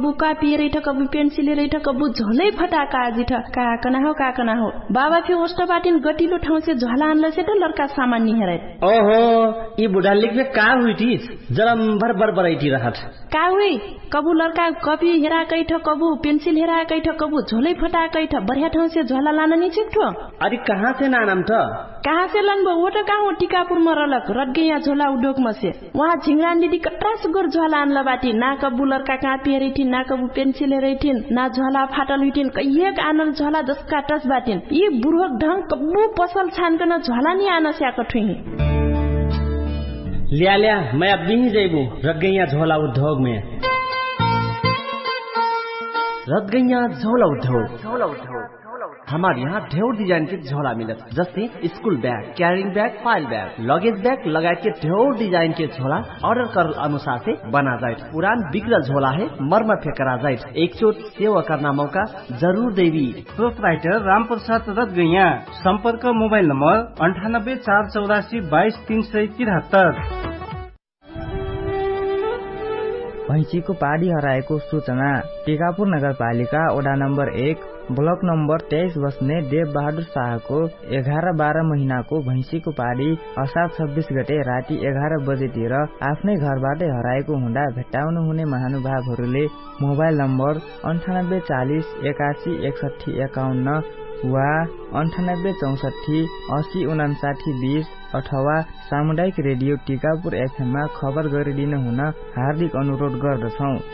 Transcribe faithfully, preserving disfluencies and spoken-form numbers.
कबु कापी रैठ कबु पेन्सिल रैठ कबु झोलै फटाका जिठ का कना हो का कना हो बाबा फि होस्ट बाटिन गटिलो ठाउँ से झोला आनले से त लड़का सामान नि हेरै ओहो ई बुढा लिखबे का हुइटी जरम भर भर बरैटी रहत का हुई कबु लड़का कॉपी हेरा कैठ कबु पेन्सिल हेरा कैठ कबु झोलै फटा कैठ बढ़िया ठाउँ से झोला लान नि छिक्ठो अरे कहाँ से नाम त कहाँ से लन वो त कहाँ हो टिकापुर में रलक रटगे यहाँ झोला उद्योग में से वहाँ झिंगरान दीदी कट्रा सुगर झोला आनला बाटी ना कबु लड़का कापी हेरैठिन ना कबु पेन्सिल हेरैठिन ना झोला फाटल हुइठिन कहिएक आनल झोला जसका टस बाटिन यी बुढोक ढंग कबु पसल छानकन झोला नि आन स्याक ठुही लिया लिया मैं अब भी ही जाइबू रट गई यहाँ झोला उद्योग में रट गई यहाँ झोला उद्योग झोला उद्योग हमारे यहाँ ढेर डिजाइन के झोला मिलत जैसे school bag carrying bag file bag luggage bag लगाए के ढेर डिजाइन के झोला ऑर्डर कर अनुसार से बना जाए पुरान बिगड़ल झोला है मरम्मत करा जाए एक चोट सेवा करना मौका जरूर देवी प्रोपराइटर राम प्रसाद रत गैया संपर्क मोबाइल नंबर अंठानब्बे चार चौरासी बाईस तीन सौ तिहत्तर। भैँसीको पाडी हराएको सूचना टिकापुर नगरपालिका वडा नम्बर एक ब्लक नम्बर तेइस बस्ने देव बहादुर शाहको एघार बाह्र महिनाको भैँसीको पाडी असार छब्बीस गते राति एघार बजेतिर आफ्नै घरबाटै हराएको हुँदा भेट्टाउनु हुने महानुभावहरूले मोबाइल नम्बर अन्ठानब्बे चालिस एकासी एकसठी एकाउन्न वा अन्ठानब्बे चौसठी असी उनासाठी बीस अथवा सामुदायिक रेडियो टिकापुर एफएममा खबर गरिदिनु हुन हार्दिक अनुरोध गर्दछौं।